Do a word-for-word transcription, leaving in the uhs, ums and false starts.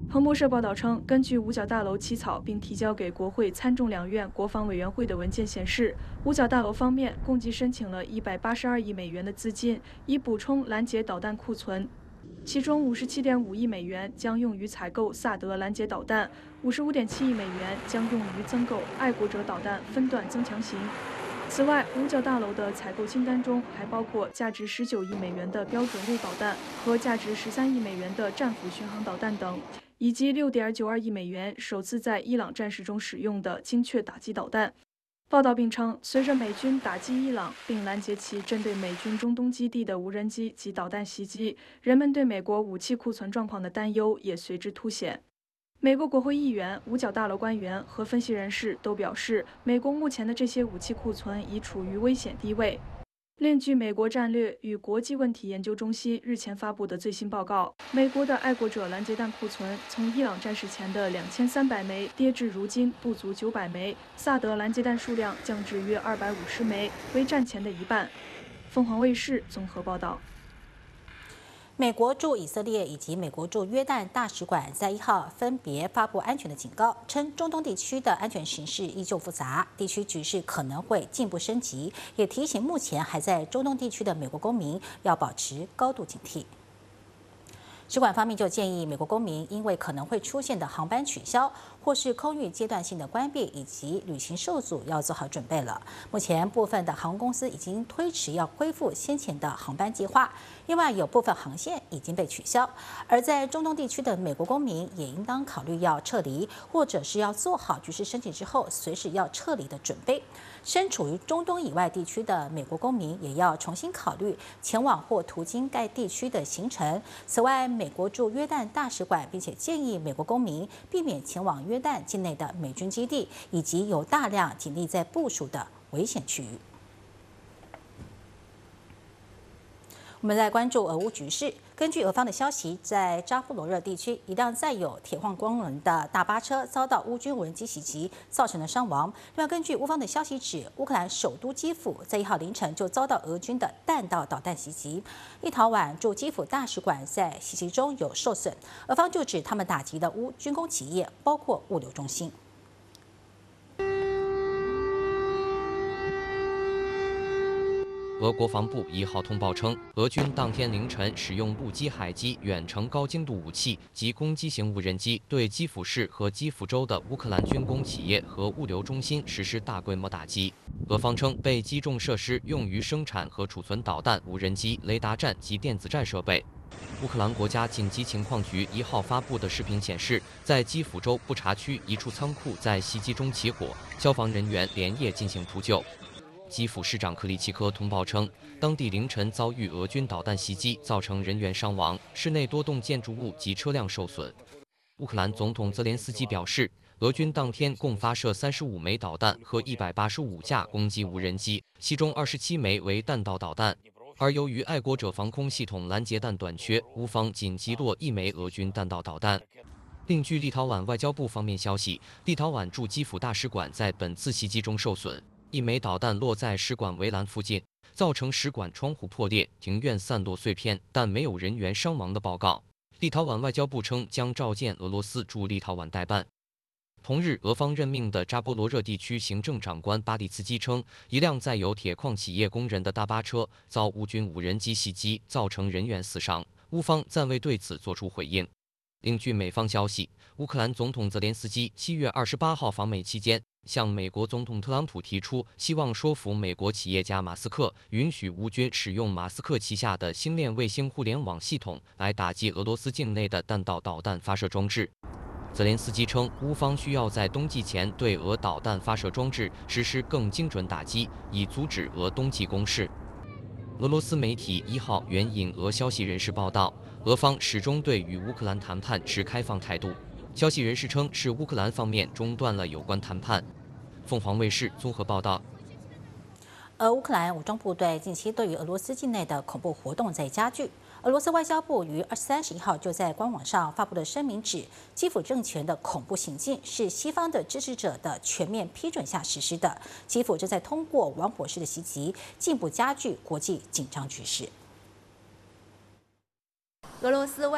彭博社报道称，根据五角大楼起草并提交给国会参众两院国防委员会的文件显示，五角大楼方面共计申请了一百八十二亿美元的资金，以补充拦截导弹库存。其中五十七点五亿美元将用于采购萨德拦截导弹，五十五点七亿美元将用于增购爱国者导弹分段增强型。此外，五角大楼的采购清单中还包括价值十九亿美元的标准路导弹和价值十三亿美元的战斧巡航导弹等，以及六点九二亿美元首次在伊朗战事中使用的精确打击导弹。报道并称，随着美军打击伊朗并拦截其针对美军中东基地的无人机及导弹袭击，人们对美国武器库存状况的担忧也随之凸显。美国国会议员、五角大楼官员和分析人士都表示，美国目前的这些武器库存已处于危险低位。另据美国战略与国际问题研究中心日前发布的最新报告，美国的爱国者拦截弹库存从伊朗战事前的两千三百枚跌至如今不足九百枚，萨德拦截弹数量降至约二百五十枚，为战前的一半。凤凰卫视综合报道。 美国驻以色列以及美国驻约旦大使馆在一号分别发布安全的警告，称中东地区的安全形势依旧复杂，地区局势可能会进一步升级，也提醒目前还在中东地区的美国公民要保持高度警惕。使馆方面就建议美国公民因为可能会出现的航班取消或是空域阶段性的关闭以及旅行受阻，要做好准备了。目前部分的航空公司已经推迟要恢复先前的航班计划，另外有部分航线已经被取消。而在中东地区的美国公民也应当考虑要撤离，或者是要做好局势升级之后随时要撤离的准备。身处于中东以外地区的美国公民也要重新考虑前往或途经该地区的行程。此外，美国驻约旦大使馆并且建议美国公民避免前往约旦境内的美军基地以及有大量警力在部署的危险区域。我们来关注俄乌局势。根据俄方的消息，在扎波罗热地区，一辆载有铁矿工人的大巴车遭到乌军无人机袭击，造成了伤亡。另外，根据乌方的消息指，乌克兰首都基辅在一号凌晨就遭到俄军的弹道导弹袭击。立陶宛驻基辅大使馆在袭击中有受损，俄方就指他们打击了乌军工企业，包括物流中心。 俄国防部一号通报称，俄军当天凌晨使用陆基、海基远程高精度武器及攻击型无人机，对基辅市和基辅州的乌克兰军工企业和物流中心实施大规模打击。俄方称，被击中设施用于生产和储存导弹、无人机、雷达站及电子战设备。乌克兰国家紧急情况局一号发布的视频显示，在基辅州布查区一处仓库在袭击中起火，消防人员连夜进行扑救。基辅市长克里奇科通报称，当地凌晨遭遇俄军导弹袭击，造成人员伤亡，市内多栋建筑物及车辆受损。乌克兰总统泽连斯基表示，俄军当天共发射三十五枚导弹和一百八十五架攻击无人机，其中二十七枚为弹道导弹。而由于爱国者防空系统拦截弹短缺，乌方仅击落一枚俄军弹道导弹。另据立陶宛外交部方面消息，立陶宛驻基辅大使馆在本次袭击中受损。一枚导弹落在使馆围栏附近，造成使馆窗户破裂，庭院散落碎片，但没有人员伤亡的报告。立陶宛外交部称将召见俄罗斯驻立陶宛代办。同日，俄方任命的扎波罗热地区行政长官巴利茨基称，一辆载有铁矿企业工人的大巴车遭乌军无人机袭击，造成人员死伤，乌方暂未对此作出回应。另据美方消息，乌克兰总统泽连斯基七月二十八号访美期间，向美国总统特朗普提出，希望说服美国企业家马斯克允许乌军使用马斯克旗下的星链卫星互联网系统来打击俄罗斯境内的弹道导弹发射装置。泽连斯基称，乌方需要在冬季前对俄导弹发射装置实施更精准打击，以阻止俄冬季攻势。俄罗斯媒体一号援引俄消息人士报道，俄方始终对与乌克兰谈判持开放态度。消息人士称，是乌克兰方面中断了有关谈判。凤凰卫视综合报道。 而乌克兰武装部队近期对于俄罗斯境内的恐怖活动在加剧。俄罗斯外交部于三十一号就在官网上发布的声明指，基辅政权的恐怖行径是西方的支持者的全面批准下实施的。基辅正在通过玩火式的袭击，进一步加剧国际紧张局势。 俄罗斯外